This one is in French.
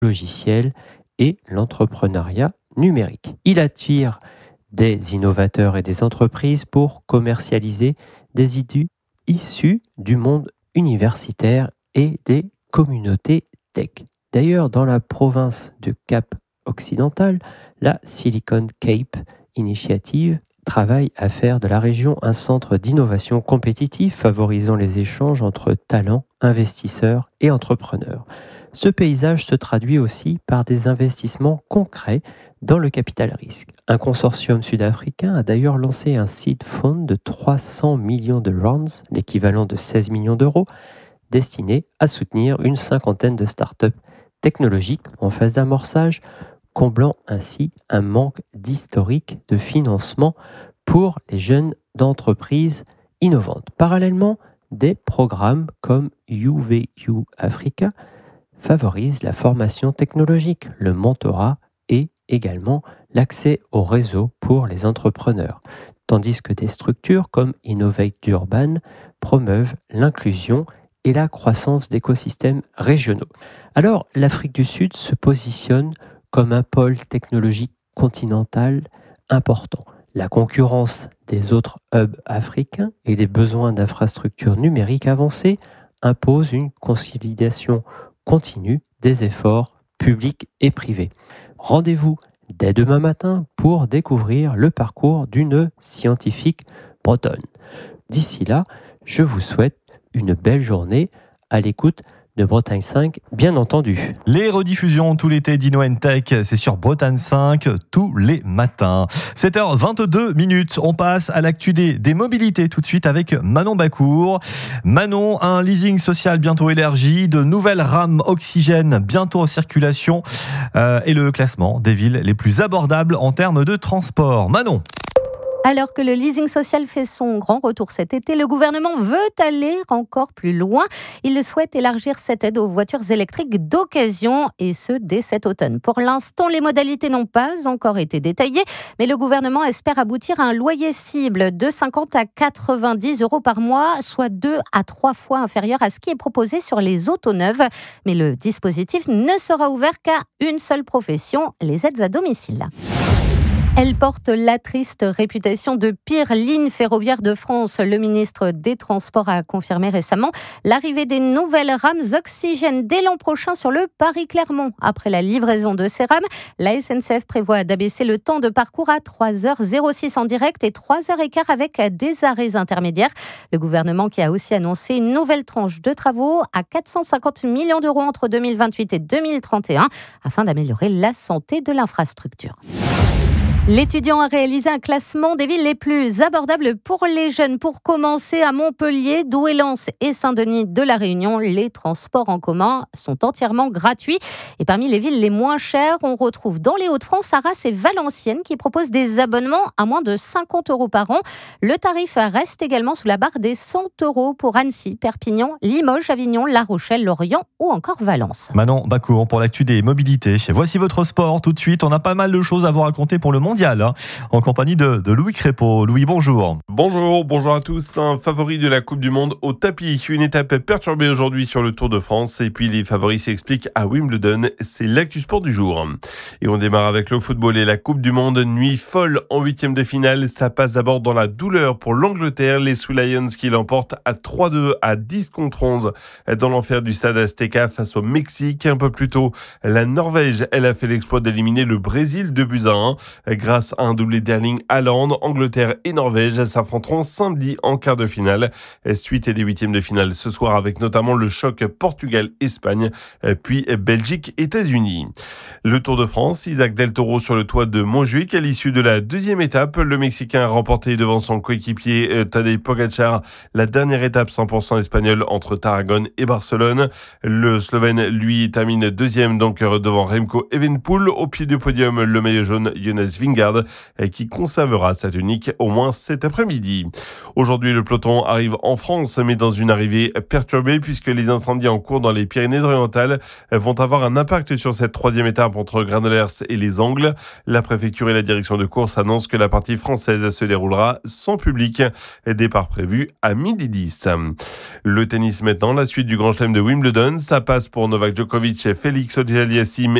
logiciel et l'entrepreneuriat numérique. Il attire des innovateurs et des entreprises pour commercialiser des idées issues du monde universitaire et des communautés tech. D'ailleurs, dans la province de Cap Occidental, la Silicon Cape Initiative travaille à faire de la région un centre d'innovation compétitif favorisant les échanges entre talents, investisseurs et entrepreneurs. Ce paysage se traduit aussi par des investissements concrets dans le capital risque. Un consortium sud-africain a d'ailleurs lancé un seed fund de 300 millions de rands, l'équivalent de 16 millions d'euros, destiné à soutenir une cinquantaine de startups technologiques en phase d'amorçage, comblant ainsi un manque d'historique de financement pour les jeunes d'entreprises innovantes. Parallèlement, des programmes comme UVU Africa favorisent la formation technologique, le mentorat et également l'accès au réseau pour les entrepreneurs, tandis que des structures comme Innovate Durban promeuvent l'inclusion et la croissance d'écosystèmes régionaux. Alors, l'Afrique du Sud se positionne comme un pôle technologique continental important. La concurrence des autres hubs africains et les besoins d'infrastructures numériques avancées imposent une consolidation continue des efforts publics et privés. Rendez-vous dès demain matin pour découvrir le parcours d'une scientifique bretonne. D'ici là, je vous souhaite une belle journée à l'écoute de Bretagne 5, bien entendu. Les rediffusions tout l'été d'Inno Tech, c'est sur Bretagne 5 tous les matins. 7h22, on passe à l'actu des mobilités tout de suite avec Manon Bacour. Manon, un leasing social bientôt élargi, de nouvelles rames oxygène bientôt en circulation et le classement des villes les plus abordables en termes de transport. Manon. Alors que le leasing social fait son grand retour cet été, le gouvernement veut aller encore plus loin. Il souhaite élargir cette aide aux voitures électriques d'occasion et ce, dès cet automne. Pour l'instant, les modalités n'ont pas encore été détaillées, mais le gouvernement espère aboutir à un loyer cible de 50 à 90 euros par mois, soit 2 à 3 fois inférieur à ce qui est proposé sur les autos neuves. Mais le dispositif ne sera ouvert qu'à une seule profession, les aides à domicile. Elle porte la triste réputation de pire ligne ferroviaire de France. Le ministre des Transports a confirmé récemment l'arrivée des nouvelles rames oxygène dès l'an prochain sur le Paris-Clermont. Après la livraison de ces rames, la SNCF prévoit d'abaisser le temps de parcours à 3h06 en direct et 3h15 avec des arrêts intermédiaires. Le gouvernement qui a aussi annoncé une nouvelle tranche de travaux à 450 millions d'euros entre 2028 et 2031 afin d'améliorer la santé de l'infrastructure. L'étudiant a réalisé un classement des villes les plus abordables pour les jeunes. Pour commencer, à Montpellier, Douai-Lens et Saint-Denis de la Réunion, les transports en commun sont entièrement gratuits. Et parmi les villes les moins chères, on retrouve dans les Hauts-de-France, Arras et Valenciennes qui proposent des abonnements à moins de 50 euros par an. Le tarif reste également sous la barre des 100 euros pour Annecy, Perpignan, Limoges, Avignon, La Rochelle, Lorient ou encore Valence. Manon Bacour pour l'actu des mobilités. Voici votre sport tout de suite. On a pas mal de choses à vous raconter pour le mondial, en compagnie de Louis Crépeau. Louis, bonjour. Bonjour à tous. Un favori de la Coupe du Monde au tapis. Une étape perturbée aujourd'hui sur le Tour de France. Et puis les favoris s'expliquent à Wimbledon. C'est l'actu sport du jour. Et on démarre avec le football et la Coupe du Monde. Nuit folle en huitième de finale. Ça passe d'abord dans la douleur pour l'Angleterre. Les Sue Lions qui l'emportent à 3-2 à 10 contre 11 dans l'enfer du stade Azteca face au Mexique. Un peu plus tôt, la Norvège, elle a fait l'exploit d'éliminer le Brésil 2-1. Grâce à un doublé d'Erling Haaland, Angleterre et Norvège s'affronteront samedi en quart de finale. Suite des huitièmes de finale ce soir avec notamment le choc Portugal-Espagne, puis Belgique-États-Unis. Le Tour de France, Isaac Del Toro sur le toit de Montjuïc. À l'issue de la deuxième étape, le Mexicain a remporté devant son coéquipier Tadej Pogačar la dernière étape 100% espagnole entre Tarragone et Barcelone. Le Slovène, lui, termine deuxième donc devant Remco Evenepoel. Au pied du podium, le maillot jaune Jonas Vingegaard qui conservera sa tunique au moins cet après-midi. Aujourd'hui, le peloton arrive en France, mais dans une arrivée perturbée puisque les incendies en cours dans les Pyrénées-Orientales vont avoir un impact sur cette troisième étape entre Granollers et les Angles. La préfecture et la direction de course annoncent que la partie française se déroulera sans public. Départ prévu à 12h10. Le tennis maintenant, la suite du Grand Chelem de Wimbledon. Ça passe pour Novak Djokovic, Félix Auger-Aliassime